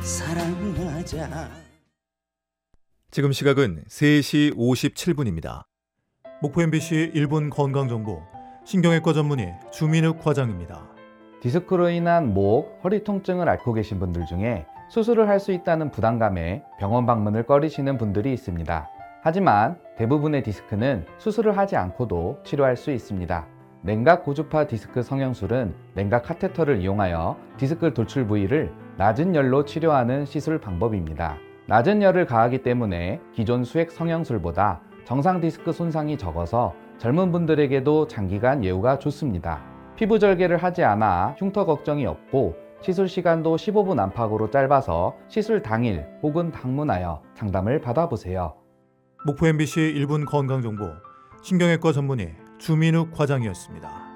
사랑하자. 지금 시각은 3시 57분입니다. 목포 MBC 1분 건강정보 신경외과 전문의 주민욱 과장입니다. 디스크로 인한 목, 허리 통증을 앓고 계신 분들 중에 수술을 할 수 있다는 부담감에 병원 방문을 꺼리시는 분들이 있습니다. 하지만 대부분의 디스크는 수술을 하지 않고도 치료할 수 있습니다. 냉각 고주파 디스크 성형술은 냉각 카테터를 이용하여 디스크 돌출 부위를 낮은 열로 치료하는 시술 방법입니다. 낮은 열을 가하기 때문에 기존 수액 성형술보다 정상 디스크 손상이 적어서 젊은 분들에게도 장기간 예후가 좋습니다. 피부 절개를 하지 않아 흉터 걱정이 없고 시술 시간도 15분 안팎으로 짧아서 시술 당일 혹은 방문하여 상담을 받아보세요. 목포 MBC 1분 건강정보 신경외과 전문의 주민욱 과장이었습니다.